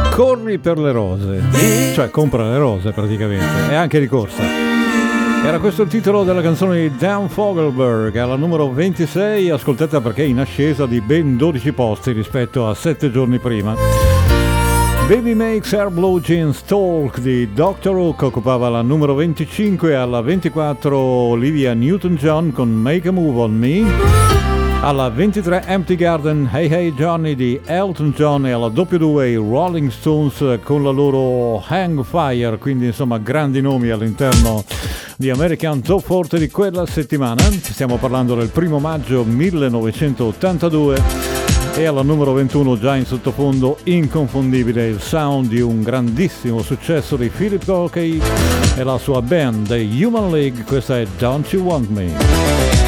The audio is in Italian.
Corri per le rose, cioè compra le rose praticamente, è anche di corsa. Era questo il titolo della canzone di Dan Fogelberg, alla numero 26, ascoltata perché in ascesa di ben 12 posti rispetto a 7 giorni prima. Baby Makes Her Blue Jeans Talk di Dr. Hook occupava la numero 25, alla 24 Olivia Newton-John con Make a Move on Me. Alla 23 Empty Garden, Hey Hey Johnny di Elton John, e alla doppio 2 Rolling Stones con la loro Hang Fire, quindi insomma grandi nomi all'interno di American Top 40 di quella settimana. Stiamo parlando del 1 maggio 1982 e alla numero 21 già in sottofondo inconfondibile il sound di un grandissimo successo di Philip Corkey e la sua band The Human League. Questa è Don't You Want Me.